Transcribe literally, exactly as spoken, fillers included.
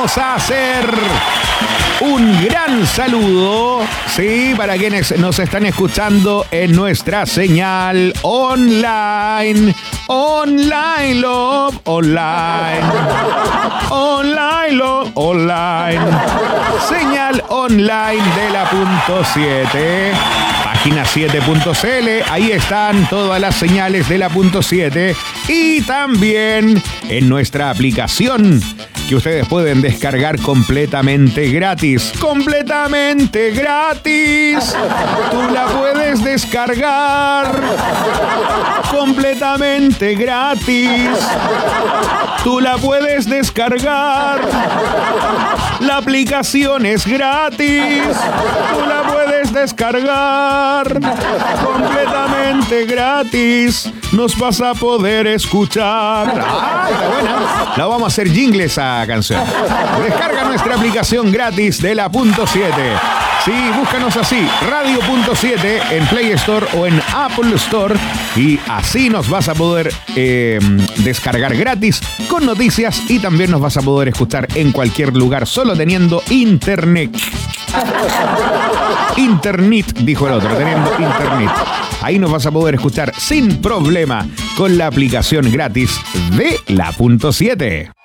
vamos a hacer un gran saludo, sí, para quienes nos están escuchando en nuestra señal online. Online, love, online. Online, love, online. Señal online de la punto siete. Página siete punto c l, ahí están todas las señales de la punto siete. Y también en nuestra aplicación, que ustedes pueden descargar completamente gratis. ¡Completamente gratis! Tú la puedes descargar completamente gratis. Tú la puedes descargar. La aplicación es gratis. Tú la puedes descargar completamente gratis. Nos vas a poder escuchar. ¡Ah, está buena! La vamos a hacer jingle esa canción. Descarga nuestra aplicación gratis de la punto siete. Sí, búscanos así, Radio punto siete en Play Store o en Apple Store, y así nos vas a poder eh, descargar gratis con noticias, y también nos vas a poder escuchar en cualquier lugar solo teniendo internet. Internet, dijo el otro, teniendo internet. Ahí nos vas a poder escuchar sin problema con la aplicación gratis de la punto siete.